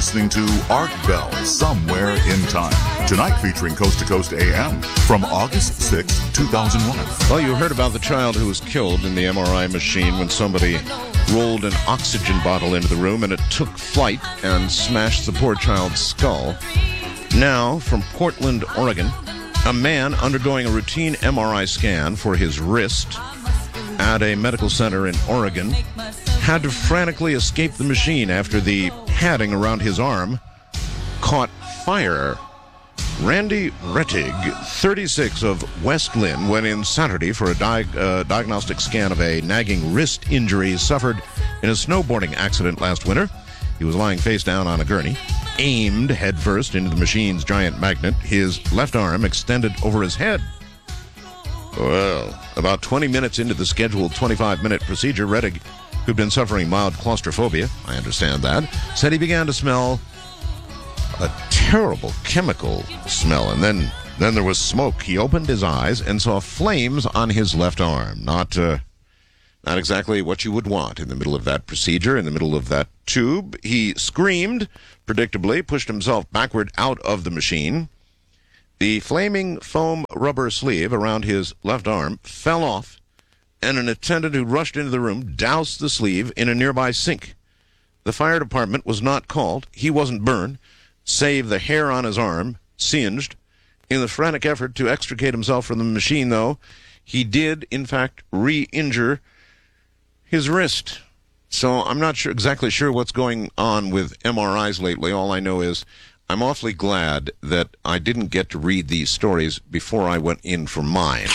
listening to Art Bell, Somewhere in Time. Tonight featuring Coast to Coast AM from August 6, 2001. Well, you heard about the child who was killed in the MRI machine when somebody rolled an oxygen bottle into the room and it took flight and smashed the poor child's skull. Now, from Portland, Oregon, a man undergoing a routine MRI scan for his wrist at a medical center in Oregon had to frantically escape the machine after the padding around his arm caught fire. Randy Rettig, 36, of West Lynn, went in Saturday for a diagnostic scan of a nagging wrist injury suffered in a snowboarding accident last winter. He was lying face down on a gurney, aimed headfirst into the machine's giant magnet, his left arm extended over his head. Well, about 20 minutes into the scheduled 25-minute procedure, Rettig, who'd been suffering mild claustrophobia, I understand that, said he began to smell a terrible chemical smell, and then there was smoke. He opened his eyes and saw flames on his left arm. Not exactly what you would want in the middle of that procedure, in the middle of that tube. He screamed, predictably, pushed himself backward out of the machine. The flaming foam rubber sleeve around his left arm fell off, and an attendant who rushed into the room doused the sleeve in a nearby sink. The fire department was not called. He wasn't burned, save the hair on his arm singed. In the frantic effort to extricate himself from the machine, though, he did, in fact, re-injure his wrist. So I'm not exactly sure what's going on with MRIs lately. All I know is I'm awfully glad that I didn't get to read these stories before I went in for mine.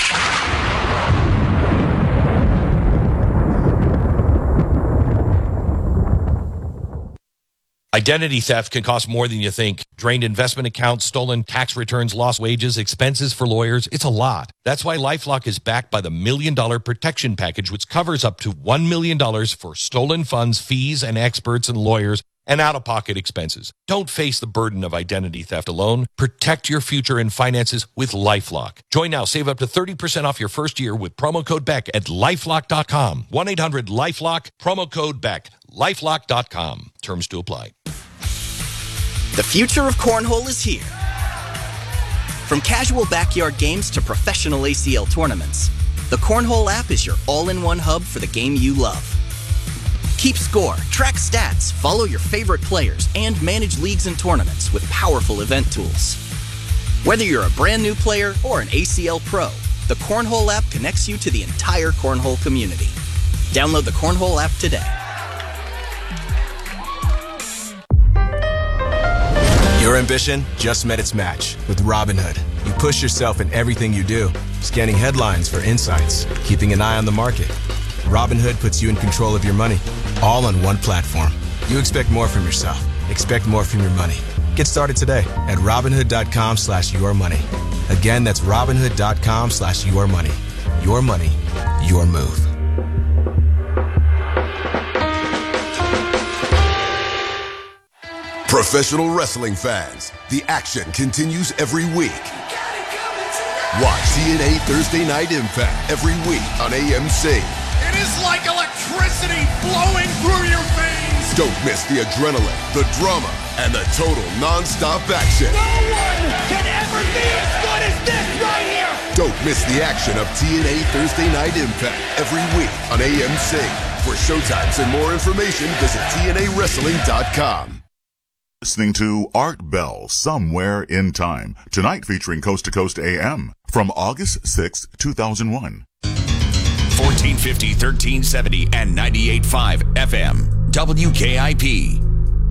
Identity theft can cost more than you think. Drained investment accounts, stolen tax returns, lost wages, expenses for lawyers. It's a lot. That's why LifeLock is backed by the $1 Million Protection Package, which covers up to $1 million for stolen funds, fees, and experts and lawyers, and out-of-pocket expenses. Don't face the burden of identity theft alone. Protect your future and finances with LifeLock. Join now. Save up to 30% off your first year with promo code BECK at LifeLock.com. 1-800-LifeLock, promo code BECK. LifeLock.com. Terms to apply. The future of cornhole is here. From casual backyard games to professional ACL tournaments, the Cornhole app is your all-in-one hub for the game you love. Keep score, track stats, follow your favorite players, and manage leagues and tournaments with powerful event tools. Whether you're a brand new player or an ACL pro, the Cornhole app connects you to the entire cornhole community. Download the Cornhole app today. Your ambition just met its match with Robinhood. You push yourself in everything you do, scanning headlines for insights, keeping an eye on the market. Robinhood puts you in control of your money, all on one platform. You expect more from yourself. Expect more from your money. Get started today at Robinhood.com/yourmoney. Again, that's Robinhood.com/yourmoney. Your money, your move. Professional wrestling fans, the action continues every week. Watch TNA Thursday Night Impact every week on AMC. It is like electricity flowing through your veins. Don't miss the adrenaline, the drama, and the total non-stop action. No one can ever be as good as this right here. Don't miss the action of TNA Thursday Night Impact every week on AMC. For showtimes and more information, visit TNAWrestling.com. Listening to Art Bell, Somewhere in Time. Tonight featuring Coast to Coast AM from August 6, 2001. 1450, 1370, and 98.5 FM. WKIP.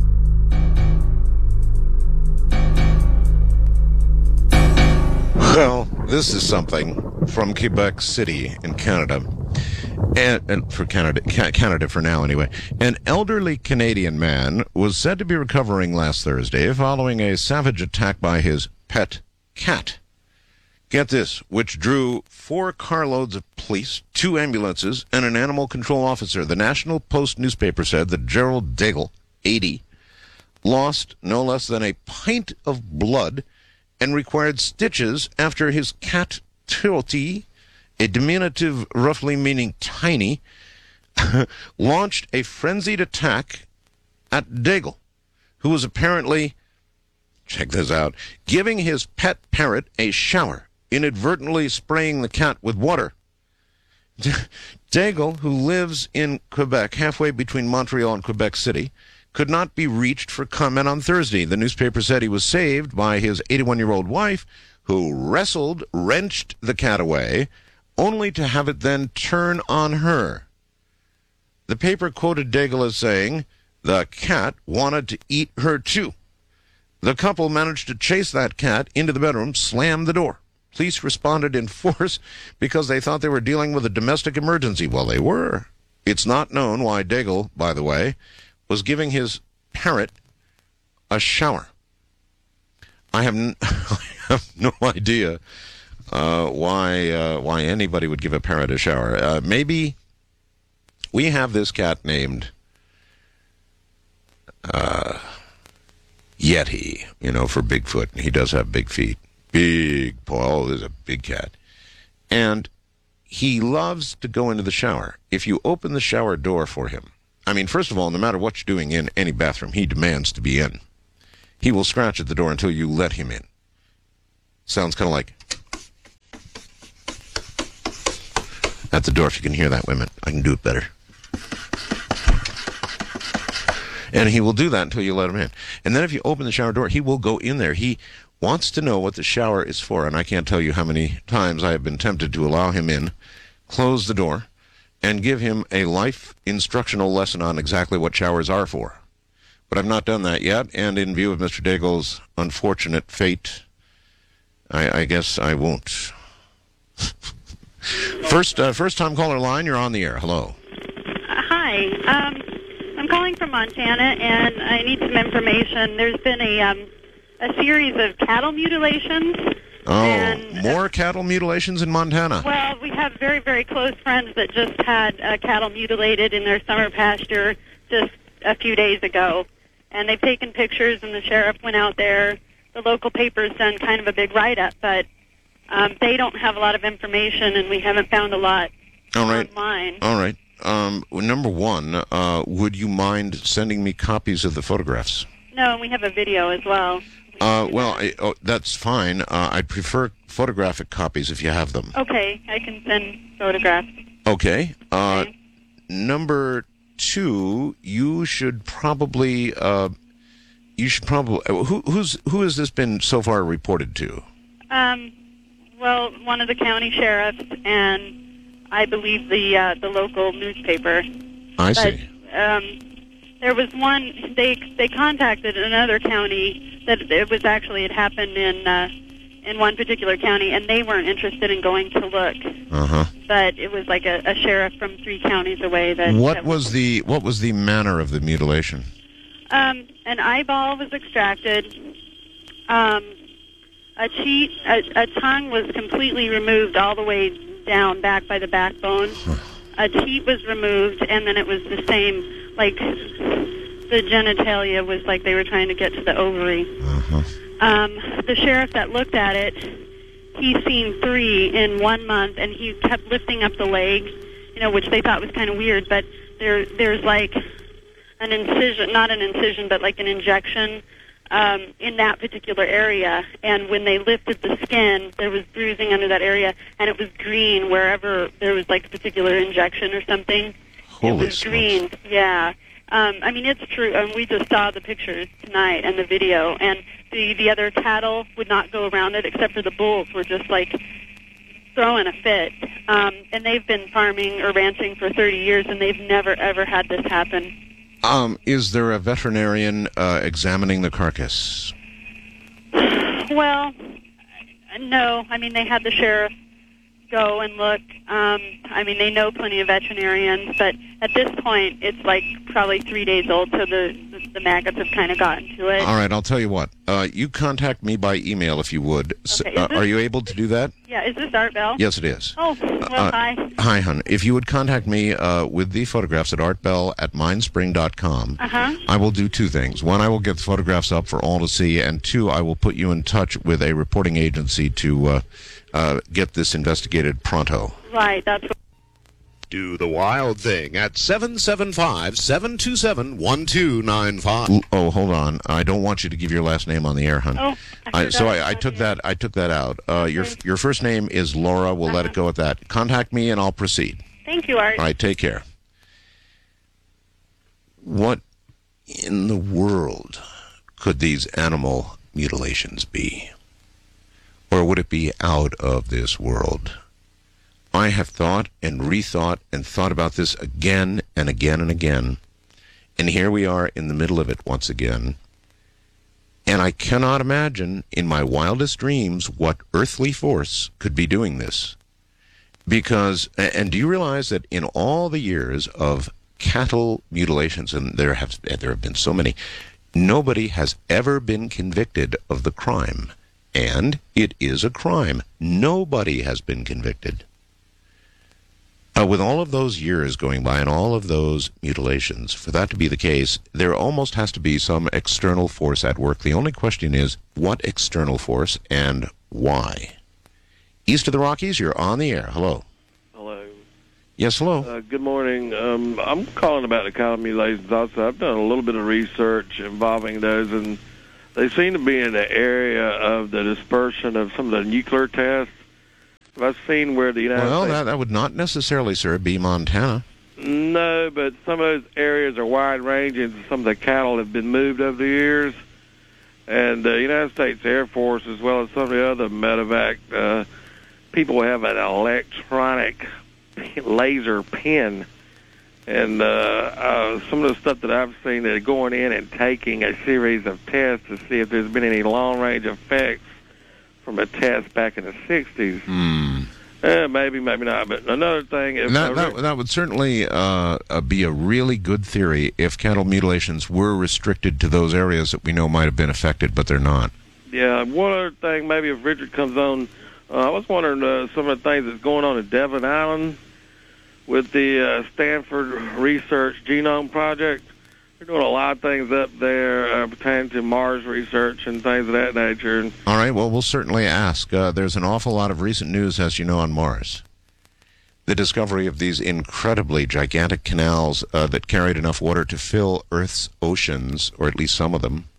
Well, this is something from Quebec City in Canada. And for Canada for now anyway. An elderly Canadian man was said to be recovering last Thursday following a savage attack by his pet cat. Get this, which drew 4 carloads of police, 2 ambulances, and an animal control officer. The National Post newspaper said that Gerald Daigle, 80, lost no less than a pint of blood and required stitches after his cat Tiroti, a diminutive roughly meaning tiny, launched a frenzied attack at Daigle. who was apparently, check this out, giving his pet parrot a shower, inadvertently spraying the cat with water. Daigle, who lives in Quebec, halfway between Montreal and Quebec City, could not be reached for comment on Thursday. The newspaper said he was saved by his 81-year-old wife, who wrenched the cat away, only to have it then turn on her. The paper quoted Daigle as saying, "The cat wanted to eat her too." The couple managed to chase that cat into the bedroom, slammed the door. Police responded in force because they thought they were dealing with a domestic emergency. Well, they were. It's not known why Daigle, by the way, was giving his parrot a shower. I have no idea why anybody would give a parrot a shower. Maybe we have this cat named Yeti, for Bigfoot, and he does have big feet. Big Paul is a big cat. And he loves to go into the shower. If you open the shower door for him, first of all, no matter what you're doing in any bathroom, he demands to be in. He will scratch at the door until you let him in. Sounds kind of like at the door. If you can hear that, women, I can do it better. And he will do that until you let him in. And then if you open the shower door, he will go in there. He wants to know what the shower is for, and I can't tell you how many times I have been tempted to allow him in, close the door, and give him a life instructional lesson on exactly what showers are for. But I've not done that yet, and in view of Mr. Daigle's unfortunate fate, I guess I won't. First-time caller line, you're on the air. Hello. Hi. I'm calling from Montana, and I need some information. There's been a series of cattle mutilations. Oh, and, more cattle mutilations in Montana. Well, we have very, very close friends that just had cattle mutilated in their summer pasture just a few days ago. And they've taken pictures, and the sheriff went out there. The local paper's done kind of a big write-up, but they don't have a lot of information, and we haven't found a lot online. All right. Number one, would you mind sending me copies of the photographs? No, and we have a video as well. That's fine. I'd prefer photographic copies if you have them. Okay, I can send photographs. Okay. Number two, who has this been so far reported to? Well, one of the county sheriffs, and I believe the local newspaper. I see. There was one. They contacted another county that it had happened in one particular county, and they weren't interested in going to look. But it was like a sheriff from 3 counties away. What was the manner of the mutilation? An eyeball was extracted. A tongue was completely removed all the way down back by the backbone. A teat was removed, and then it was the same, like the genitalia was like they were trying to get to the ovary. The sheriff that looked at it, he's seen 3 in 1 month, and he kept lifting up the leg, which they thought was kind of weird, but there's like an incision, not an incision, but like an injection in that particular area, and when they lifted the skin, there was bruising under that area, and it was green wherever there was like a particular injection or something. Holy it was green, yeah. It's true, and we just saw the pictures tonight and the video, and the other cattle would not go around it, except for the bulls were just like throwing a fit. And they've been farming or ranching for 30 years, and they've never, ever had this happen. Is there a veterinarian examining the carcass? Well, no. They had the sheriff go and look. They know plenty of veterinarians, but at this point, it's like probably 3 days old, so the maggots have kind of gotten to it. All right, I'll tell you what. You contact me by email if you would. Okay, are you able to do that? Yeah, is this Art Bell? Yes, it is. Oh, well, hi. Hi, hon. If you would contact me with the photographs at artbell@mindspring.com, I will do 2 things. 1, I will get the photographs up for all to see, and 2, I will put you in touch with a reporting agency to get this investigated pronto. Right, that's what... Do the wild thing at 775-727-1295. Oh, hold on. I don't want you to give your last name on the air, hon. Oh, I took that out. Your first name is Laura. We'll let it go at that. Contact me and I'll proceed. Thank you, Art. All right, take care. What in the world could these animal mutilations be? Or would it be out of this world? I have thought and rethought and thought about this again and again and again. And here we are in the middle of it once again. And I cannot imagine in my wildest dreams what earthly force could be doing this. Because, and do you realize that in all the years of cattle mutilations, and there have been so many, nobody has ever been convicted of the crime. And it is a crime. Nobody has been convicted. With all of those years going by and all of those mutilations, for that to be the case, there almost has to be some external force at work. The only question is, what external force and why? East of the Rockies, you're on the air. Hello. Hello. Yes, hello. Good morning. I'm calling about the cattle mutilations also. I've done a little bit of research involving those, and they seem to be in the area of the dispersion of some of the nuclear tests. I've seen where the United States... Well, that would not necessarily, sir, be Montana. No, but some of those areas are wide-ranging. Some of the cattle have been moved over the years. And the United States Air Force, as well as some of the other medevac, people have an electronic laser pen. And some of the stuff that I've seen, they're going in and taking a series of tests to see if there's been any long-range effects from a test back in the 60s. Maybe not. But another thing... That would certainly be a really good theory if cattle mutilations were restricted to those areas that we know might have been affected, but they're not. Yeah, one other thing, maybe if Richard comes on, I was wondering some of the things that's going on at Devon Island with the Stanford Research Genome Project. They're doing a lot of things up there pertaining to Mars research and things of that nature. All right, well, we'll certainly ask. There's an awful lot of recent news, as you know, on Mars. The discovery of these incredibly gigantic canals that carried enough water to fill Earth's oceans, or at least some of them.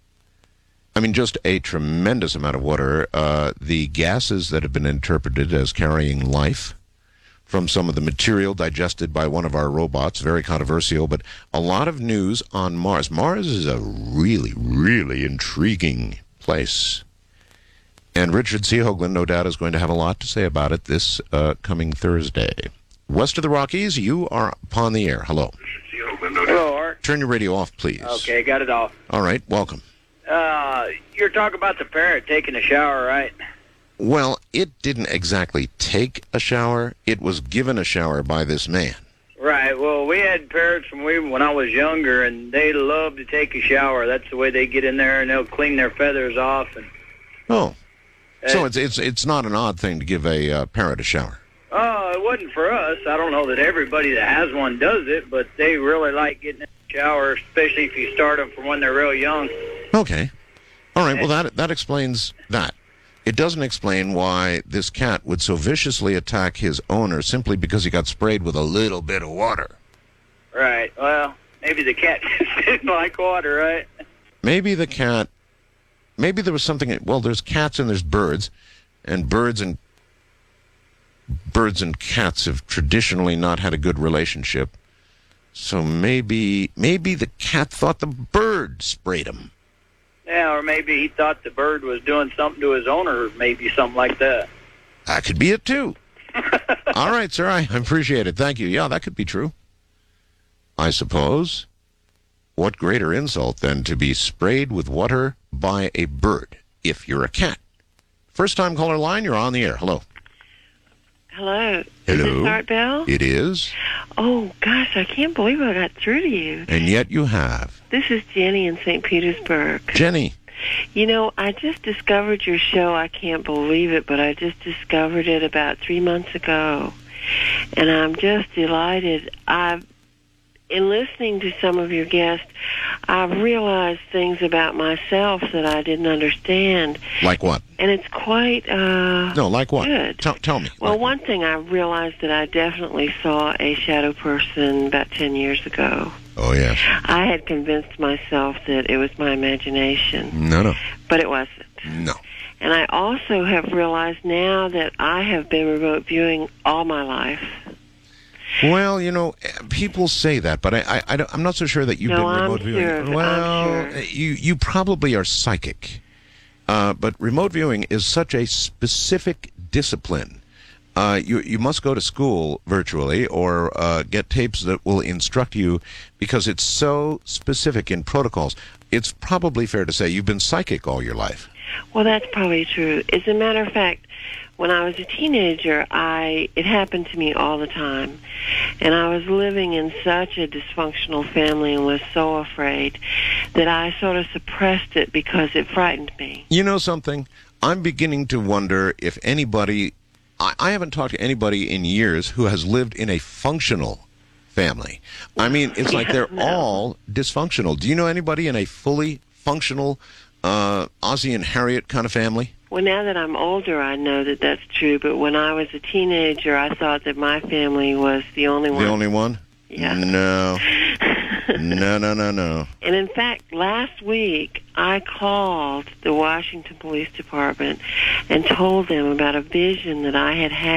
I mean, just a tremendous amount of water. The gases that have been interpreted as carrying life from some of the material digested by one of our robots, very controversial, but a lot of news on Mars. Mars is a really, really intriguing place. And Richard C. Hoagland, no doubt, is going to have a lot to say about it this coming Thursday. West of the Rockies, you are upon the air. Hello. Hello, Art. Turn your radio off, please. Okay, got it off. All right, welcome. You're talking about the parrot taking a shower, right? Well, it didn't exactly take a shower. It was given a shower by this man. Right. Well, we had parrots when I was younger, and they love to take a shower. That's the way they get in there, and they'll clean their feathers off. And so it's not an odd thing to give a parrot a shower. Oh, it wasn't for us. I don't know that everybody that has one does it, but they really like getting in the shower, especially if you start them from when they're real young. Okay. All right. Well, that explains that. It doesn't explain why this cat would so viciously attack his owner simply because he got sprayed with a little bit of water. Right. Well, maybe the cat didn't like water, right? Maybe there was something... Well, there's cats and there's birds, and birds and cats have traditionally not had a good relationship. So maybe the cat thought the bird sprayed him. Yeah, or maybe he thought the bird was doing something to his owner, maybe something like that. That could be it, too. All right, sir, I appreciate it. Thank you. Yeah, that could be true. I suppose. What greater insult than to be sprayed with water by a bird, if you're a cat? First-time caller line, you're on the air. Hello. Hello. Hello. Is this Art Bell? It is. Oh, gosh, I can't believe I got through to you. And yet you have. This is Jenny in St. Petersburg. Jenny. You know, I just discovered your show. I can't believe it, but I just discovered it about 3 months ago. And I'm just delighted. in listening to some of your guests, I've realized things about myself that I didn't understand. Like what? And it's quite No, like what? good. Tell me. Well, one thing I realized that I definitely saw a shadow person about 10 years ago. Oh, yes. I had convinced myself that it was my imagination. No. But it wasn't. No. And I also have realized now that I have been remote viewing all my life. Well, people say that, but I'm not so sure that you've been remote viewing. Sure, Well, I'm sure. you probably are psychic. But remote viewing is such a specific discipline. You must go to school virtually or get tapes that will instruct you because it's so specific in protocols. It's probably fair to say you've been psychic all your life. Well, that's probably true. As a matter of fact, when I was a teenager, it happened to me all the time. And I was living in such a dysfunctional family and was so afraid that I sort of suppressed it because it frightened me. You know something? I'm beginning to wonder if anybody... I haven't talked to anybody in years who has lived in a functional family. I mean, it's like they're all dysfunctional. Do you know anybody in a fully functional Ozzie and Harriet kind of family? Well, now that I'm older, I know that that's true. But when I was a teenager, I thought that my family was the only one. The only one? Yeah. No. No. And in fact, last week, I called the Washington Police Department and told them about a vision that I had